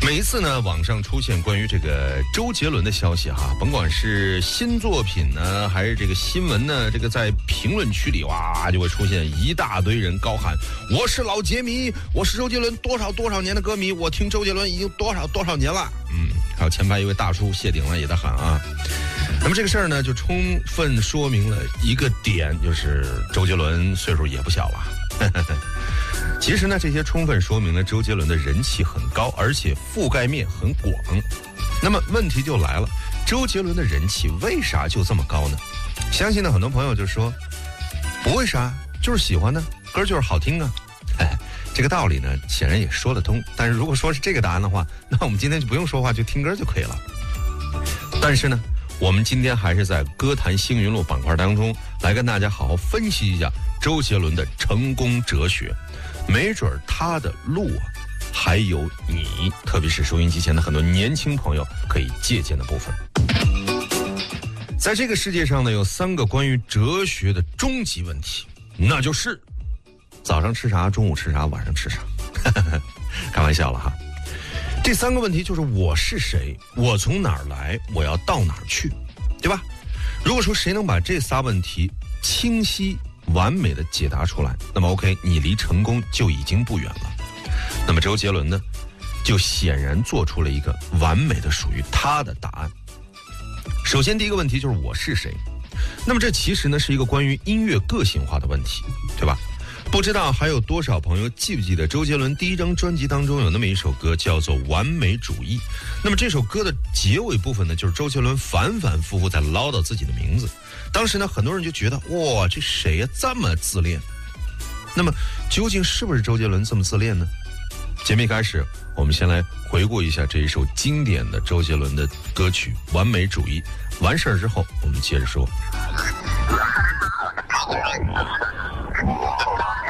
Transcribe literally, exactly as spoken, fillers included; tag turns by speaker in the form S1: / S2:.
S1: 每一次呢，网上出现关于这个周杰伦的消息哈，甭管是新作品呢，还是这个新闻呢，这个在评论区里哇就会出现一大堆人高喊：“我是老杰迷，我是周杰伦多少多少年的歌迷，我听周杰伦已经多少多少年了。”嗯，还有前排一位大叔谢顶了也在喊啊。那么这个事儿呢，就充分说明了一个点，就是周杰伦岁数也不小了。其实呢，这些充分说明了周杰伦的人气很高，而且覆盖面很广。那么问题就来了，周杰伦的人气为啥就这么高呢？相信呢，很多朋友就说，不为啥，就是喜欢呢，歌就是好听啊。哎，这个道理呢，显然也说得通。但是如果说是这个答案的话，那我们今天就不用说话，就听歌就可以了。但是呢，我们今天还是在歌坛星云录板块当中来跟大家好好分析一下周杰伦的成功哲学。没准他的路啊，还有你，特别是收音机前的很多年轻朋友可以借鉴的部分。在这个世界上呢，有三个关于哲学的终极问题，那就是早上吃啥，中午吃啥，晚上吃啥。开玩笑了哈。这三个问题就是我是谁，我从哪儿来，我要到哪儿去，对吧？如果说谁能把这仨问题清晰完美的解答出来，那么 OK， 你离成功就已经不远了。那么周杰伦呢，就显然做出了一个完美的属于他的答案。首先第一个问题就是我是谁，那么这其实呢是一个关于音乐个性化的问题，对吧？不知道还有多少朋友记不记得周杰伦第一张专辑当中有那么一首歌叫做《完美主义》。那么这首歌的结尾部分呢，就是周杰伦反反复复在唠叨自己的名字。当时呢，很多人就觉得哇，这谁呀这么自恋？那么究竟是不是周杰伦这么自恋呢？节目一开始，我们先来回顾一下这一首经典的周杰伦的歌曲《完美主义》。完事儿之后，我们接着说。